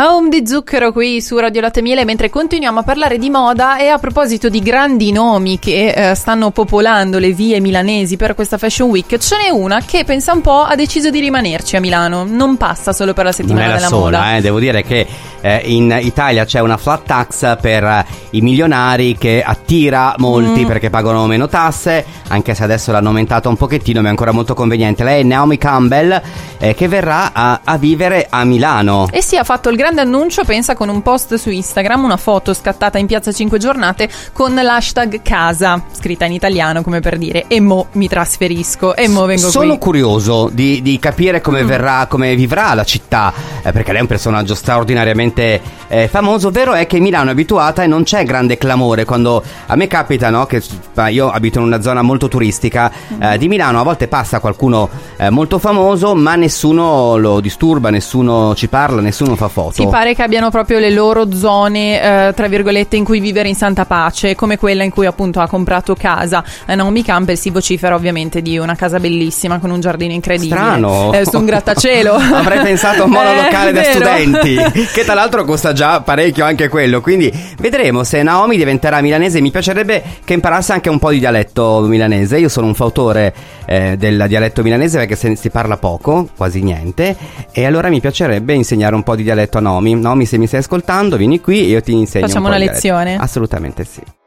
Home di Zucchero qui su Radio Latte Miele, mentre continuiamo a parlare di moda. E a proposito di grandi nomi che stanno popolando le vie milanesi per questa Fashion Week, ce n'è una che, pensa un po', ha deciso di rimanerci a Milano, non passa solo per la settimana della moda. Devo dire che in Italia c'è una flat tax per i milionari che attira molti perché pagano meno tasse, anche se adesso l'hanno aumentata un pochettino, ma è ancora molto conveniente. Lei è Naomi Campbell, che verrà a vivere a Milano. E sì, ha fatto il grande annuncio, pensa, con un post su Instagram, una foto scattata in piazza 5 Giornate con l'hashtag casa, scritta in italiano come per dire e mo mi trasferisco, e mo vengo qui. Sono curioso di capire come verrà, come vivrà la città, perché lei è un personaggio straordinariamente famoso. Vero è che Milano è abituata e non c'è grande clamore. Quando a me capita, no, che io abito in una zona molto turistica di Milano, a volte passa qualcuno molto famoso, ma nessuno lo disturba, nessuno ci parla, nessuno fa foto. Sì, pare che abbiano proprio le loro zone tra virgolette in cui vivere in santa pace, come quella in cui appunto ha comprato casa. Naomi Campbell si vocifera ovviamente di una casa bellissima con un giardino incredibile. Strano. Su un grattacielo. Avrei pensato a un monolocale da studenti, che tra l'altro costa già parecchio anche quello. Quindi vedremo se Naomi diventerà milanese. Mi piacerebbe che imparasse anche un po' di dialetto milanese. Io sono un fautore del dialetto milanese, perché si parla poco, quasi niente, e allora mi piacerebbe insegnare un po' di dialetto a Naomi. Naomi, se mi stai ascoltando, vieni qui e io ti insegno. Facciamo un po' una di lezione? Assolutamente sì.